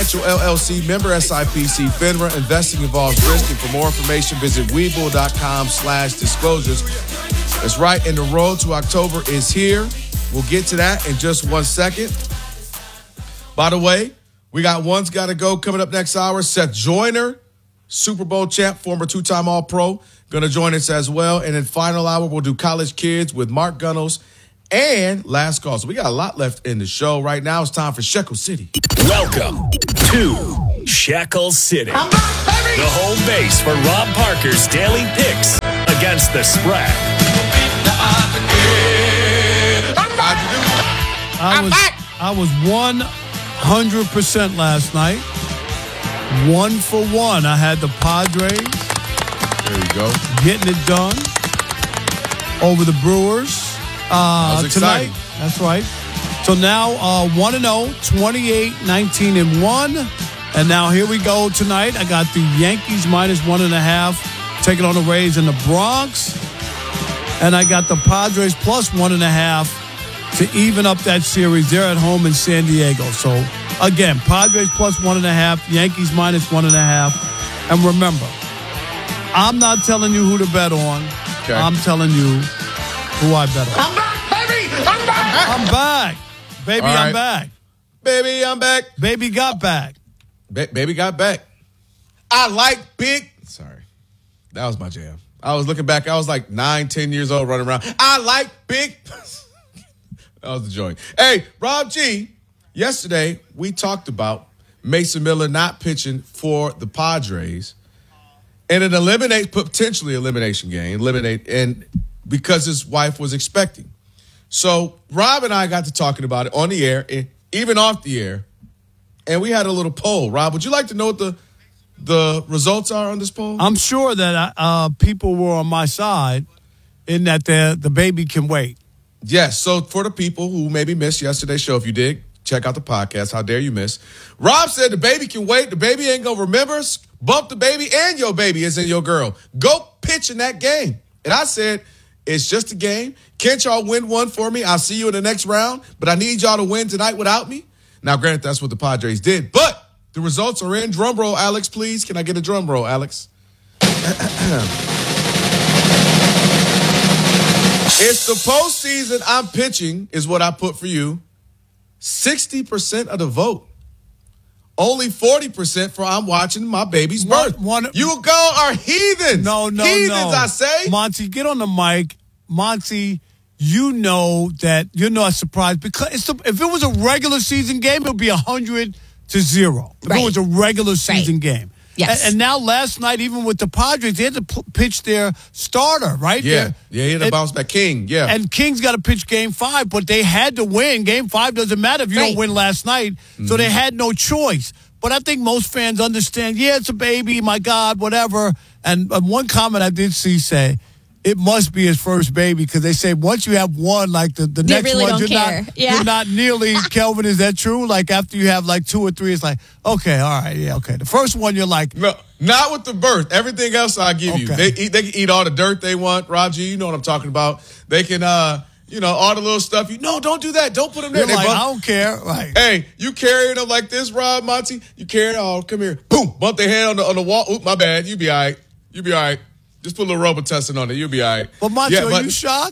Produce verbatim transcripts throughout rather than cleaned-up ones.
Financial, L L C, member S I P C, FINRA. Investing involves risk. And for more information, visit webull.com slash disclosures. That's right, and the road to October is here. We'll get to that in just one second. By the way, we got One's Gotta Go coming up next hour. Seth Joyner, Super Bowl champ, former two-time All-Pro, going to join us as well. And in final hour, we'll do College Kids with Mark Gunnels and Last Call. So we got a lot left in the show. Right now, it's time for Shekel City. Welcome to Shekel City, the home base for Rob Parker's daily picks against the spread. How'd you do? I was, I was one hundred percent last night. One for one. I had the Padres. There you go. Getting it done over the Brewers uh, That was tonight. exciting. That's right. So now uh, one and oh, twenty-eight, nineteen, and one. And now here we go tonight. I got the Yankees minus one and a half taking on the Rays in the Bronx. And I got the Padres plus one and a half to even up that series. They're at home in San Diego. So, again, Padres plus one and a half, Yankees minus one and a half. And remember, I'm not telling you who to bet on. Okay. I'm telling you who I bet on. I'm back, baby! I'm back! I'm back. Baby, All right. I'm back. Baby, I'm back. Baby got back. Ba- baby got back. I like big. Sorry. That was my jam. I was looking back. I was like nine, ten years old running around. I like big. That was the joint. Hey, Rob G, yesterday we talked about Mason Miller not pitching for the Padres in an eliminate, potentially elimination game, eliminate, and because his wife was expecting. So Rob and I got to talking about it on the air, and even off the air, and we had a little poll. Rob, would you like to know what the the results are on this poll? I'm sure that uh, people were on my side in that the the baby can wait. Yes. So for the people who maybe missed yesterday's show, if you did, check out the podcast. How dare you miss? Rob said the baby can wait. The baby ain't going to remember. Bump the baby and your baby isn't your girl. Go pitch in that game. And I said, it's just a game. Can't y'all win one for me? I'll see you in the next round. But I need y'all to win tonight without me. Now, granted, that's what the Padres did. But the results are in. Drum roll, Alex, please. Can I get a drum roll, Alex? It's the postseason. I'm pitching is what I put for you. sixty percent of the vote. Only forty percent for I'm watching my baby's birth. One, one, you go are heathens. No, no, heathens, no. I say. Monty, get on the mic. Monty, you know that you're not surprised because it's the, if it was a regular season game, it would be one hundred to zero. If right. it was a regular season right. game. Yes. And, and now last night, even with the Padres, they had to p- pitch their starter, right? Yeah. Their, Yeah, he had to bounce back. King, yeah. And King's got to pitch game five, but they had to win. Game five doesn't matter if you Right. don't win last night. Mm-hmm. So they had no choice. But I think most fans understand, yeah, it's a baby, my God, whatever. And uh, one comment I did see say, it must be his first baby because they say once you have one, like the, the They next really one, don't you're care. not Yeah. you're not nearly Kelvin. Is that true? Like after you have like two or three, it's like okay, all right, yeah, okay. The first one, you're like, No, not with the birth. Everything else I give you. Okay. They eat, they can eat all the dirt they want. Rob G, you know what I'm talking about. They can, uh, you know, all the little stuff. You no, don't do that. Don't put them there. you're They like bump- I don't care. Right? Hey, you carrying them like this, Rob Monty? You carrying? Oh, come here. Boom. Bump their head on the on the wall. Oop, my bad. You be all right. You be all right. Just put a little Robitussin on it. You'll be all right. But Monty, Yeah, are but- you shocked?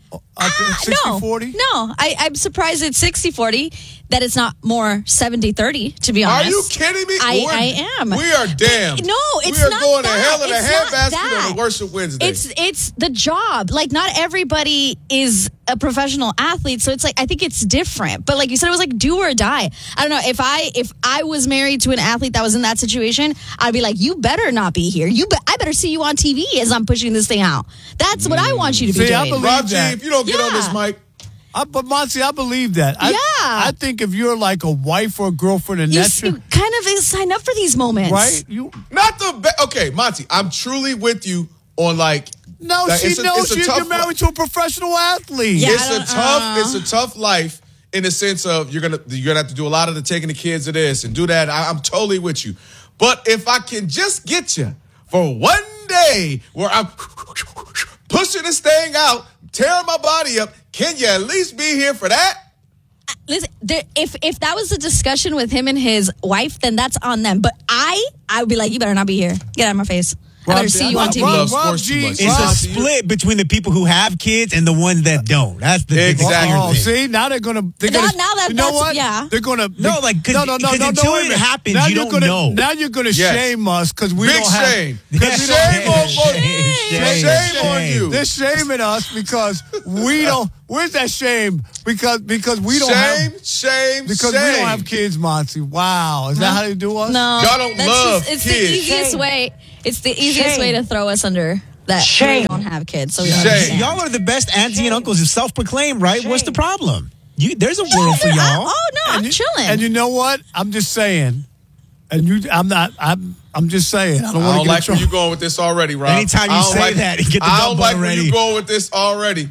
Ah, sixty forty? No, no. I, I'm surprised it's sixty forty, that it's not more seventy thirty, to be honest. Are you kidding me? I, We're- I am. We are damned. No, it's We are not going that. to hell in a It's not handbasket that. on a worship Wednesday. It's it's the job. Like, not everybody is a professional athlete, so it's like I think it's different. But like you said, it was like do or die. I don't know if I if I was married to an athlete that was in that situation, I'd be like, you better not be here. You be- I better see you on T V as I'm pushing this thing out. That's what I want you to be See, I doing. believe- Rob G, that. if you don't get on this Yeah. mic, I, but Monty, I believe that. I, Yeah. I think if you're like a wife or a girlfriend and you, that's you your, kind of sign up for these moments, right? You not the be- okay, Monty. I'm truly with you on like. no, like, she it's a- knows it's a you, tough you're married to a professional athlete. Yeah. It's I a don't- tough. uh. It's a tough life in the sense of you're gonna you're gonna have to do a lot of the taking the kids to this and do that. I, I'm totally with you. But if I can just get you for one day where I'm pushing this thing out, tearing my body up, can you at least be here for that? Listen, there, if if that was a discussion with him and his wife, then that's on them. But I, I would be like, you better not be here. Get out of my face. I better see you on T V. Rob, Rob G, it's Rob, a split between the people who have kids and the ones that don't. That's the exactly. Oh, see, now they're gonna. They're now, gonna now that you know that's, what? Yeah. They're gonna. No, like cause, no, no, no, no, until no, it happens, now you you're don't gonna, know. Now you're gonna yes. shame us because we Big don't have. shame. Because Shame, shame, on shame, shame, shame, shame on you. They're shaming us because we don't. Where's that shame? Because because we don't shame, have shame, because shame. we don't have kids, Monty. Wow, is that how they do us? No, y'all don't that's love just, it's kids. the easiest Shame. way. It's the easiest Shame. way to throw us under that. Shame. We don't have kids, so we Shame. don't understand. Y'all are the best auntie and uncles, if self-proclaimed, right? Shame. What's the problem? You, there's a Yeah, world for I- y'all. oh no, I'm and you, chilling. And you know what? I'm just saying. And you, I'm not. I'm. I'm just saying. I don't I want don't to get like in trouble. where you going with this already, Rob. Anytime you I don't say like, that, you get the I dumb don't butt like where ready. you going with this already.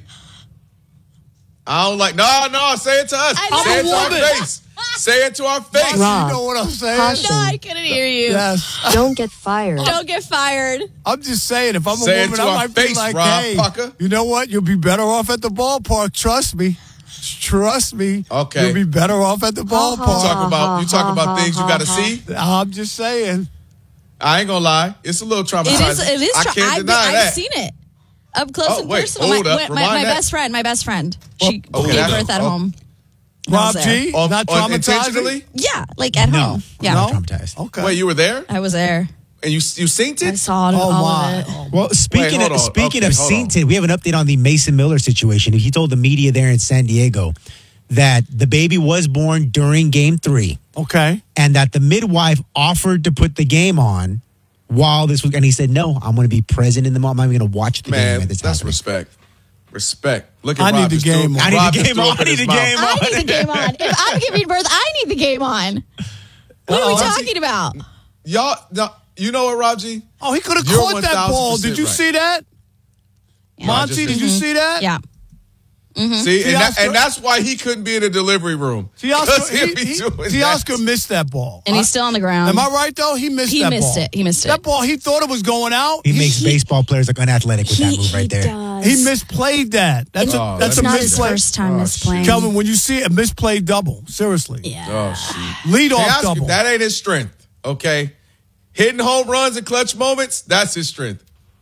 I don't like. No, no. Say it to us. I know. Say it I'm to a our woman. face. Say it to our face. Rob. You know what I'm saying? Caution. no, I couldn't hear you. Yes. Don't get fired. Don't get fired. I'm just saying. If I'm Say a it woman, to I our might face, be like, Rob hey, Pucker. you know what? You'll be better off at the ballpark. Trust me. Trust me. Okay. You'll be better off at the You ballpark. talk about you talk about things you got to see. I'm just saying. I ain't gonna lie. It's a little traumatizing. It is. It is. I Tra- can't I've, deny I've that. seen it up close Oh, and wait, personal. hold my, up, my, rewind my that. best friend. My best friend. She Oh, okay, gave that's- birth at oh. home. Rob I was there. G, On- not on- traumatizing. intentionally? Yeah, like at No. home. Yeah, No? Traumatized. Okay. Wait, you were there I was there. and you you synced I it? saw it, Oh all my. of it. Oh, Well, speaking hold of on. speaking Okay, of hold on. Sainted, we have an update on the Mason Miller situation. He told the media there in San Diego that the baby was born during Game Three, okay. and that the midwife offered to put the game on while this was, and he said, "No, I'm going to be present in the moment. I'm going to watch the game Man, when this that's happening." respect. Respect. Look at I need Rob the just game threw- on. I need Rob the just game threw on. up I in need his the mouth. game on. I need the game on. If I'm giving birth, I need the game on. What are we Uh-oh. talking about? Y'all, no, you know what, Rob G? Oh, he could have You're caught that ball. one thousand percent Did you right. see that? I Monty, just did you see that? Yeah. See, and, that, Oscar- and that's why he couldn't be in the delivery room. See, Oscar, 'Cause he'd he, be he, doing see, that. Oscar missed that ball. And he's still on the ground. Am I right, though? He missed He that missed ball. it. He missed it. That ball, he thought it was going out. He makes he, baseball players look unathletic with that move right there. does. He misplayed that. That's Oh, a that's let a me Not see his that. misplay. first time Oh, misplaying. Kelvin, when you see a misplayed double, seriously, Yeah. Oh, shit. lead Hey, off Oscar, double. that ain't his strength, okay? Hitting home runs and clutch moments, that's his strength.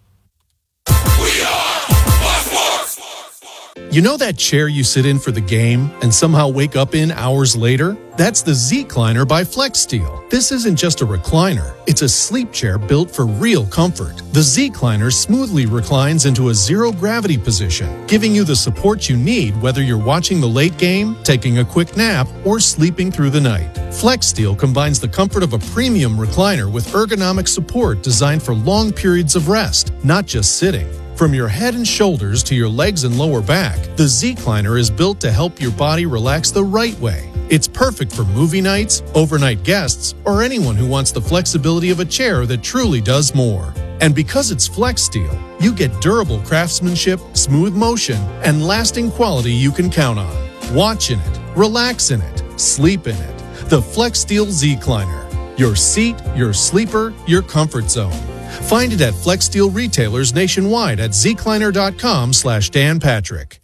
You know that chair you sit in for the game and somehow wake up in hours later? That's the Z-Cliner by FlexSteel. This isn't just a recliner. It's a sleep chair built for real comfort. The Z-Cliner smoothly reclines into a zero-gravity position, giving you the support you need whether you're watching the late game, taking a quick nap, or sleeping through the night. FlexSteel combines the comfort of a premium recliner with ergonomic support designed for long periods of rest, not just sitting. From your head and shoulders to your legs and lower back, the Z-Cliner is built to help your body relax the right way. It's perfect for movie nights, overnight guests, or anyone who wants the flexibility of a chair that truly does more. And because it's FlexSteel, you get durable craftsmanship, smooth motion, and lasting quality you can count on. Watch in it, relax in it, sleep in it. The FlexSteel Z-Cliner. Your seat, your sleeper, your comfort zone. Find it at FlexSteel retailers nationwide at zcliner.com slash Dan Patrick.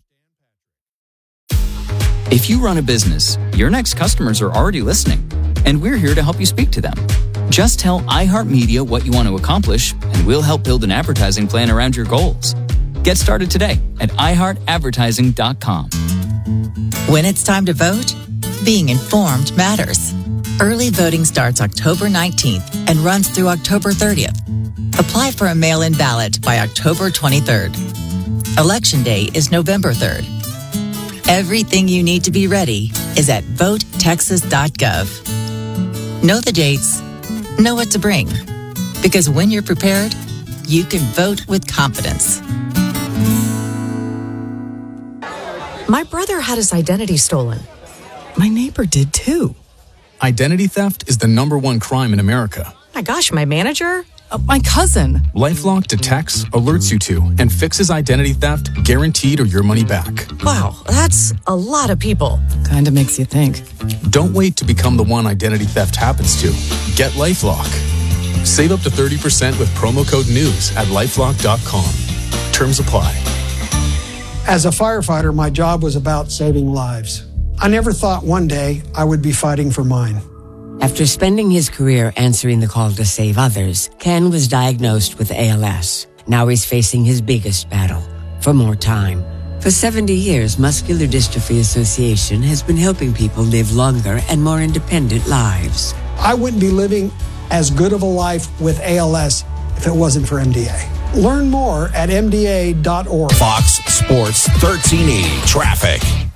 If you run a business, your next customers are already listening, and we're here to help you speak to them. Just tell iHeartMedia what you want to accomplish, and we'll help build an advertising plan around your goals. Get started today at i heart advertising dot com. When it's time to vote, being informed matters. Early voting starts October nineteenth and runs through October thirtieth. Apply for a mail-in ballot by October twenty-third. Election Day is November third. Everything you need to be ready is at vote texas dot gov. Know the dates, know what to bring, because when you're prepared, you can vote with confidence. My brother had his identity stolen. My neighbor did too. Identity theft is the number one crime in America. My gosh, my manager? Uh, my cousin. LifeLock detects, alerts you to, and fixes identity theft guaranteed or your money back. Wow, that's a lot of people. Kinda makes you think. Don't wait to become the one identity theft happens to. Get LifeLock. Save up to thirty percent with promo code NEWS at lifelock dot com. Terms apply. As a firefighter, my job was about saving lives. I never thought one day I would be fighting for mine. After spending his career answering the call to save others, Ken was diagnosed with A L S. Now he's facing his biggest battle, for more time. For seventy years, Muscular Dystrophy Association has been helping people live longer and more independent lives. I wouldn't be living as good of a life with A L S if it wasn't for M D A. Learn more at M D A dot org. Fox Sports thirteen eighty Traffic.